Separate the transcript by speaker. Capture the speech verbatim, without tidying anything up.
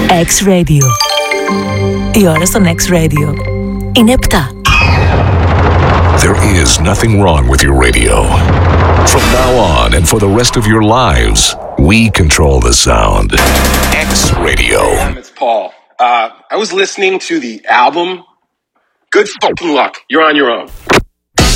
Speaker 1: X-Radio. Η ώρα στον X-Radio είναι επτά.
Speaker 2: There is nothing wrong with your radio. From now on and for the rest of your lives, we control the sound. X-Radio.
Speaker 3: It's Paul. Uh, I was listening to the album. Good fucking luck. You're on your own.